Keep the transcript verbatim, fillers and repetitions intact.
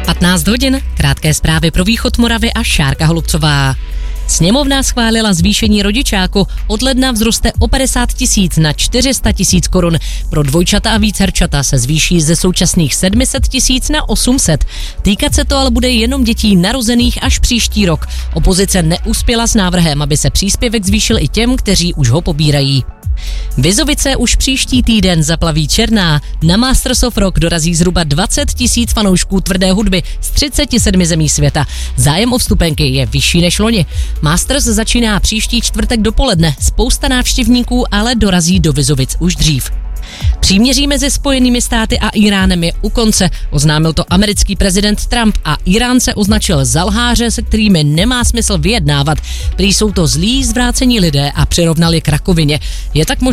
patnáct hodin, krátké zprávy pro východ Moravy a Šárka Holubcová. Sněmovna schválila zvýšení rodičáku, od ledna vzroste o padesát tisíc na čtyři sta tisíc korun. Pro dvojčata a vícerčata se zvýší ze současných sedm set tisíc na osm set. Týkat se to ale bude jenom dětí narozených až příští rok. Opozice neuspěla s návrhem, aby se příspěvek zvýšil i těm, kteří už ho pobírají. Vizovice už příští týden zaplaví černá. Na Masters of Rock dorazí zhruba dvacet tisíc fanoušků tvrdé hudby z třiceti sedmi zemí světa. Zájem o vstupenky je vyšší než loni. Masters začíná příští čtvrtek dopoledne. Spousta návštěvníků ale dorazí do Vizovic už dřív. Příměří mezi Spojenými státy a Íránem je u konce, oznámil to americký prezident Trump a Íránce označil za lháře, se kterými nemá smysl vyjednávat. Prý jsou to zlí, zvrácení lidé a přirovnali k rakovině. Je tak možné